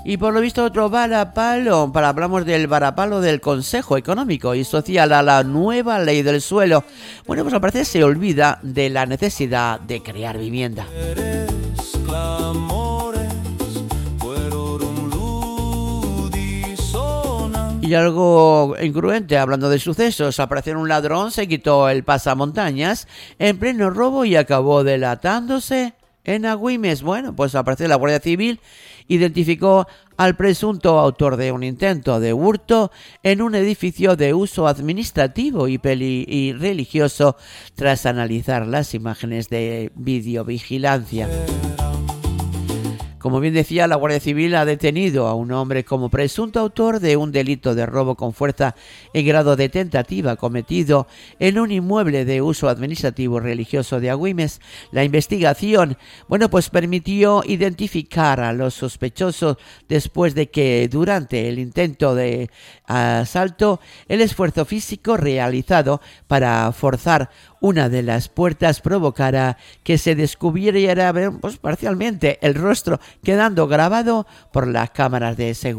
Y por lo visto otro varapalo, hablamos del varapalo del Consejo Económico y Social a la nueva ley del suelo. Bueno, pues al parecer se olvida de la necesidad de crear vivienda. Y algo incongruente, hablando de sucesos, apareció un ladrón, se quitó el pasamontañas en pleno robo y acabó delatándose en Agüimes. Bueno, pues apareció la Guardia Civil, identificó al presunto autor de un intento de hurto en un edificio de uso administrativo y religioso tras analizar las imágenes de videovigilancia. Como bien decía, la Guardia Civil ha detenido a un hombre como presunto autor de un delito de robo con fuerza en grado de tentativa cometido en un inmueble de uso administrativo religioso de Agüimes. La investigación, pues permitió identificar a los sospechosos después de que durante el intento de asalto el esfuerzo físico realizado para forzar una de las puertas provocara que se descubriera parcialmente el rostro, quedando grabado por las cámaras de seguridad.